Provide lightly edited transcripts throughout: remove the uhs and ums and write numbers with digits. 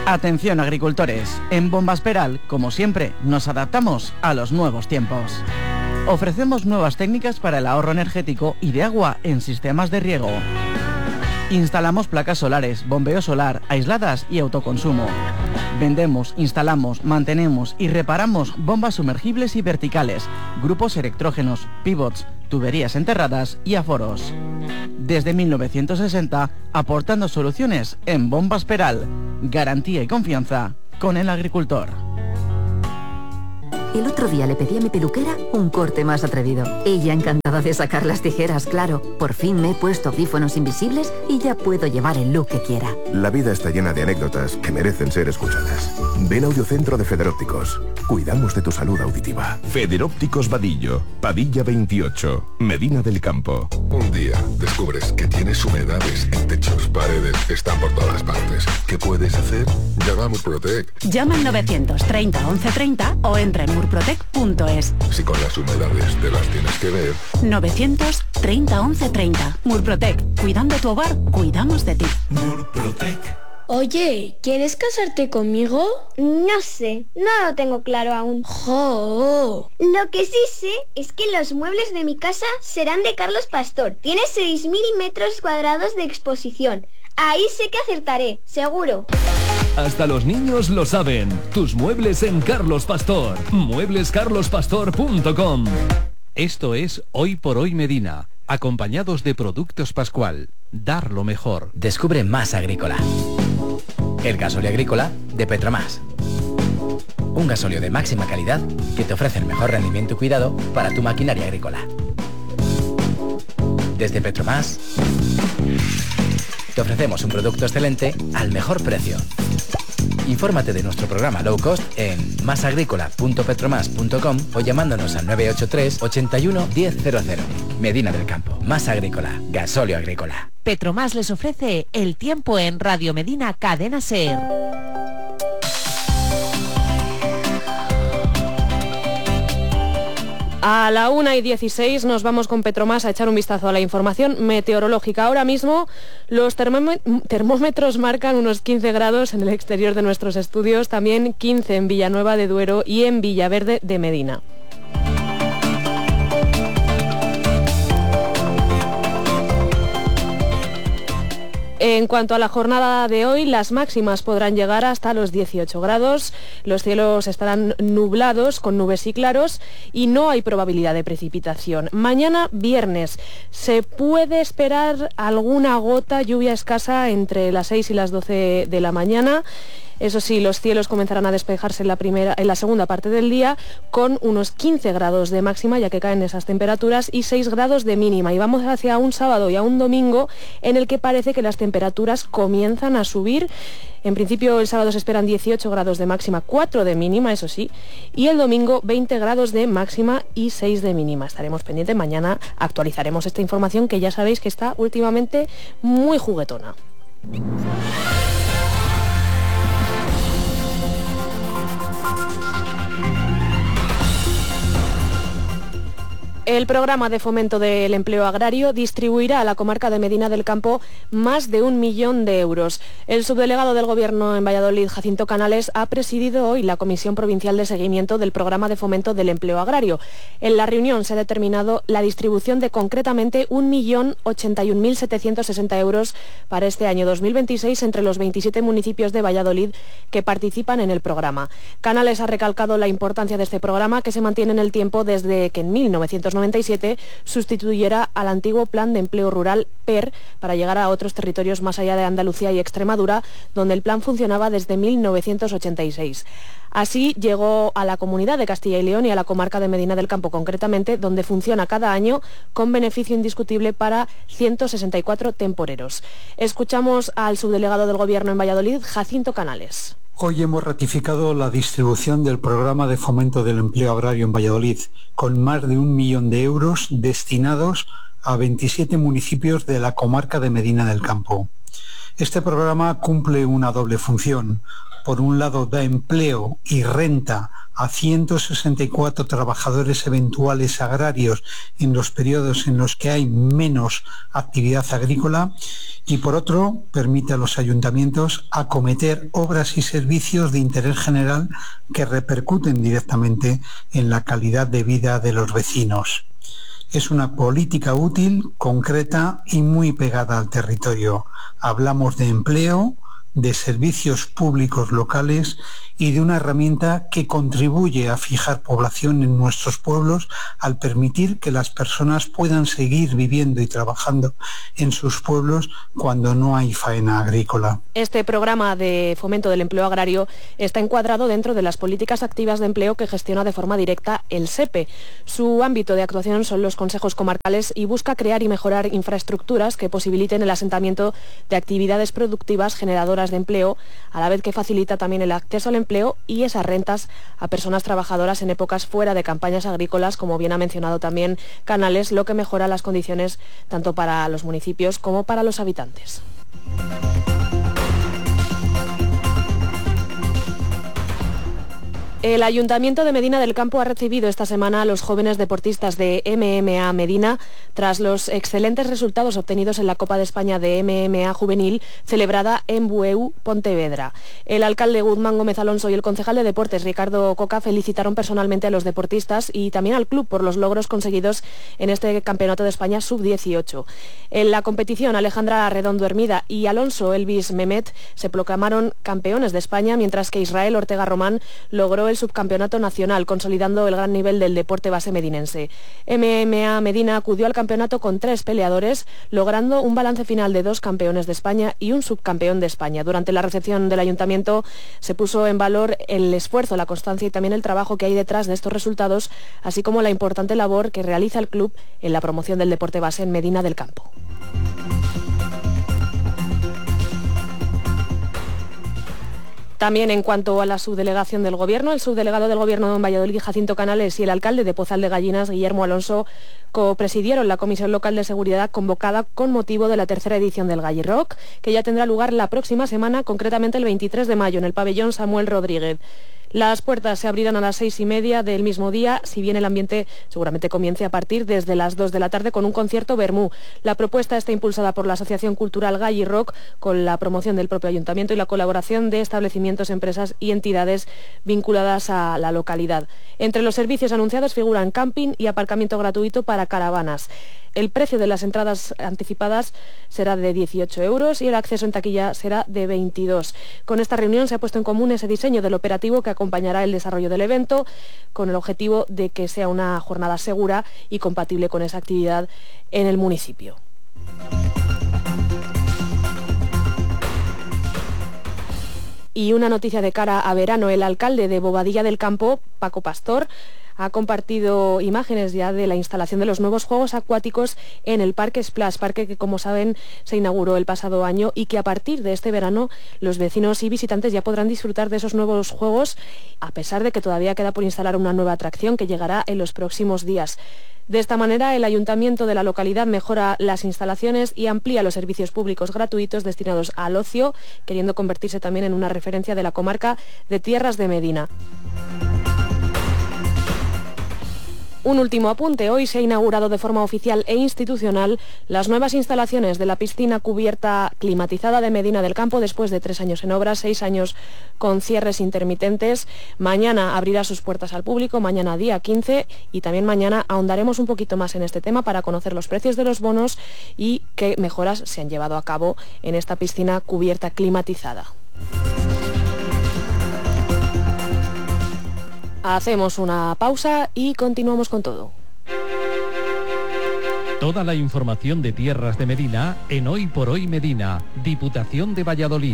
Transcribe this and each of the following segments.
Atención agricultores, en Bombas Peral, como siempre, nos adaptamos a los nuevos tiempos. Ofrecemos nuevas técnicas para el ahorro energético y de agua en sistemas de riego. Instalamos placas solares, bombeo solar, aisladas y autoconsumo. Vendemos, instalamos, mantenemos y reparamos bombas sumergibles y verticales, grupos electrógenos, pivots, tuberías enterradas y aforos. Desde 1960, aportando soluciones en Bombas Peral. Garantía y confianza con el agricultor. El otro día le pedí a mi peluquera un corte más atrevido. Ella encantada de sacar las tijeras, claro. Por fin me he puesto audífonos invisibles y ya puedo llevar el look que quiera. La vida está llena de anécdotas que merecen ser escuchadas. Ven a Audiocentro de Federópticos. Cuidamos de tu salud auditiva. Federópticos Vadillo, Padilla 28, Medina del Campo. Un día descubres que tienes humedades en techos, paredes, están por todas partes. ¿Qué puedes hacer? Llama a Murprotec. Llama al 930 1130 o entra en murprotec.es. Si con las humedades te las tienes que ver. 930 1130. Murprotec. Cuidando tu hogar, cuidamos de ti. Murprotec. Oye, ¿quieres casarte conmigo? No sé, no lo tengo claro aún. ¡Jo! Lo que sí sé es que los muebles de mi casa serán de Carlos Pastor. Tiene 6.000 metros cuadrados de exposición. Ahí sé que acertaré, seguro. Hasta los niños lo saben. Tus muebles en Carlos Pastor. Mueblescarlospastor.com. Esto es Hoy por Hoy Medina, acompañados de Productos Pascual. Dar lo mejor. Descubre Más Agrícola. El gasóleo agrícola de Petromás. Un gasóleo de máxima calidad que te ofrece el mejor rendimiento y cuidado para tu maquinaria agrícola. Desde Petromás te ofrecemos un producto excelente al mejor precio. Infórmate de nuestro programa Low Cost en masagricola.petromas.com o llamándonos al 983 81 1000. Medina del Campo. Más Agrícola. Gasóleo agrícola. Petromás les ofrece el tiempo en Radio Medina Cadena SER. A la 1:16 nos vamos con Petromás a echar un vistazo a la información meteorológica. Ahora mismo los termómetros marcan unos 15 grados en el exterior de nuestros estudios, también 15 en Villanueva de Duero y en Villaverde de Medina. En cuanto a la jornada de hoy, las máximas podrán llegar hasta los 18 grados, los cielos estarán nublados con nubes y claros y no hay probabilidad de precipitación. Mañana, viernes, se puede esperar alguna gota, lluvia escasa entre las 6 y las 12 de la mañana. Eso sí, los cielos comenzarán a despejarse en la segunda parte del día con unos 15 grados de máxima, ya que caen esas temperaturas, y 6 grados de mínima. Y vamos hacia un sábado y a un domingo en el que parece que las temperaturas comienzan a subir. En principio el sábado se esperan 18 grados de máxima, 4 de mínima, eso sí, y el domingo 20 grados de máxima y 6 de mínima. Estaremos pendientes, mañana actualizaremos esta información que ya sabéis que está últimamente muy juguetona. El programa de fomento del empleo agrario distribuirá a la comarca de Medina del Campo más de 1 millón de euros. El subdelegado del Gobierno en Valladolid, Jacinto Canales, ha presidido hoy la Comisión Provincial de Seguimiento del Programa de Fomento del Empleo Agrario. En la reunión se ha determinado la distribución de concretamente 1.081.760 euros para este año 2026 entre los 27 municipios de Valladolid que participan en el programa. Canales ha recalcado la importancia de este programa, que se mantiene en el tiempo desde que en 1997 sustituyera al antiguo Plan de Empleo Rural PER para llegar a otros territorios más allá de Andalucía y Extremadura, donde el plan funcionaba desde 1986. Así llegó a la Comunidad de Castilla y León y a la comarca de Medina del Campo concretamente, donde funciona cada año con beneficio indiscutible para 164 temporeros. Escuchamos al subdelegado del Gobierno en Valladolid, Jacinto Canales. Hoy hemos ratificado la distribución del programa de fomento del empleo agrario en Valladolid, con más de 1 millón de euros destinados a 27 municipios de la comarca de Medina del Campo. Este programa cumple una doble función. por un lado da empleo y renta a 164 trabajadores eventuales agrarios en los periodos en los que hay menos actividad agrícola, y por otro permite a los ayuntamientos acometer obras y servicios de interés general que repercuten directamente en la calidad de vida de los vecinos. Es una política útil, concreta y muy pegada al territorio. Hablamos de empleo, de servicios públicos locales y de una herramienta que contribuye a fijar población en nuestros pueblos al permitir que las personas puedan seguir viviendo y trabajando en sus pueblos cuando no hay faena agrícola. Este programa de fomento del empleo agrario está encuadrado dentro de las políticas activas de empleo que gestiona de forma directa el SEPE. Su ámbito de actuación son los consejos comarcales y busca crear y mejorar infraestructuras que posibiliten el asentamiento de actividades productivas generadoras de empleo, a la vez que facilita también el acceso al empleo y esas rentas a personas trabajadoras en épocas fuera de campañas agrícolas, como bien ha mencionado también Canales, lo que mejora las condiciones tanto para los municipios como para los habitantes. El Ayuntamiento de Medina del Campo ha recibido esta semana a los jóvenes deportistas de MMA Medina tras los excelentes resultados obtenidos en la Copa de España de MMA Juvenil celebrada en Bueu, Pontevedra. El alcalde Guzmán Gómez Alonso y el concejal de Deportes Ricardo Coca felicitaron personalmente a los deportistas y también al club por los logros conseguidos en este Campeonato de España Sub-18. En la competición, Alejandra Redondo Hermida y Alonso Elvis Mehmet se proclamaron campeones de España, mientras que Israel Ortega Román logró el subcampeonato nacional, consolidando el gran nivel del deporte base medinense. MMA Medina acudió al campeonato con 3 peleadores, logrando un balance final de 2 campeones de España y un subcampeón de España. Durante la recepción del ayuntamiento se puso en valor el esfuerzo, la constancia y también el trabajo que hay detrás de estos resultados, así como la importante labor que realiza el club en la promoción del deporte base en Medina del Campo. También en cuanto a la subdelegación del Gobierno, el subdelegado del Gobierno en Valladolid, Jacinto Canales, y el alcalde de Pozal de Gallinas, Guillermo Alonso, copresidieron la Comisión Local de Seguridad convocada con motivo de la 3ª edición del Galli Rock, que ya tendrá lugar la próxima semana, concretamente el 23 de mayo, en el pabellón Samuel Rodríguez. Las puertas se abrirán a las 6:30 del mismo día, si bien el ambiente seguramente comience a partir desde las 2 de la tarde con un concierto Bermú. La propuesta está impulsada por la Asociación Cultural Galli Rock, con la promoción del propio ayuntamiento y la colaboración de establecimientos, empresas y entidades vinculadas a la localidad. Entre los servicios anunciados figuran camping y aparcamiento gratuito para caravanas. El precio de las entradas anticipadas será de 18 euros y el acceso en taquilla será de 22. Con esta reunión se ha puesto en común ese diseño del operativo que acompañará el desarrollo del evento, con el objetivo de que sea una jornada segura y compatible con esa actividad en el municipio. Y una noticia de cara a verano: el alcalde de Bobadilla del Campo, Paco Pastor, ha compartido imágenes ya de la instalación de los nuevos juegos acuáticos en el Parque Splash, parque que, como saben, se inauguró el pasado año y que a partir de este verano los vecinos y visitantes ya podrán disfrutar de esos nuevos juegos, a pesar de que todavía queda por instalar una nueva atracción que llegará en los próximos días. De esta manera, el ayuntamiento de la localidad mejora las instalaciones y amplía los servicios públicos gratuitos destinados al ocio, queriendo convertirse también en una referencia de la comarca de Tierras de Medina. Un último apunte: hoy se ha inaugurado de forma oficial e institucional las nuevas instalaciones de la piscina cubierta climatizada de Medina del Campo, después de 3 años en obras, 6 años con cierres intermitentes. Mañana abrirá sus puertas al público, mañana día 15, y también mañana ahondaremos un poquito más en este tema para conocer los precios de los bonos y qué mejoras se han llevado a cabo en esta piscina cubierta climatizada. Hacemos una pausa y continuamos con todo. Toda la información de Tierras de Medina en Hoy por Hoy Medina, Diputación de Valladolid.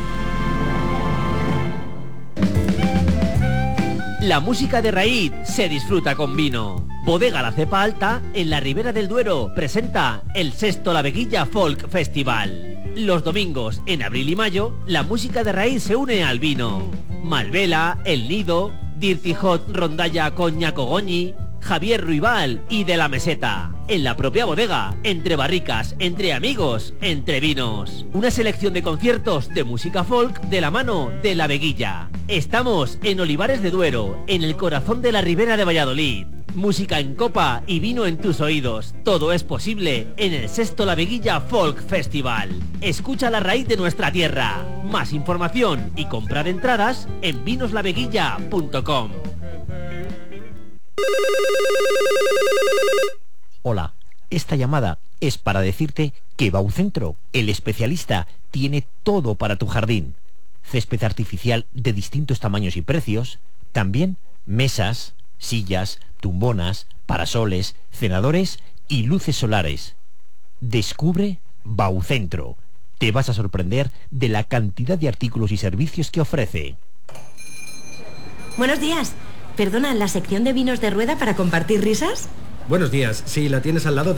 La música de raíz se disfruta con vino. Bodega La Cepa Alta, en la Ribera del Duero, presenta el 6º La Veguilla Folk Festival. Los domingos, en abril y mayo, la música de raíz se une al vino. Malvela, El Nido, Dirty Hot Rondalla Coña Cogoñi, Javier Ruibal y de la Meseta. En la propia bodega, entre barricas, entre amigos, entre vinos. Una selección de conciertos de música folk de la mano de La Veguilla. Estamos en Olivares de Duero, en el corazón de la Ribera de Valladolid. Música en copa y vino en tus oídos. Todo es posible en el Sexto La Veguilla Folk Festival. Escucha la raíz de nuestra tierra. Más información y compra de entradas en vinoslaveguilla.com. Hola, esta llamada es para decirte que Baucentro, el especialista, tiene todo para tu jardín. Césped artificial de distintos tamaños y precios, también mesas, sillas, tumbonas, parasoles, cenadores y luces solares. Descubre Baucentro. Te vas a sorprender de la cantidad de artículos y servicios que ofrece. Buenos días. Perdona, ¿la sección de vinos de rueda para compartir risas? Buenos días. Sí, la tienes al lado de...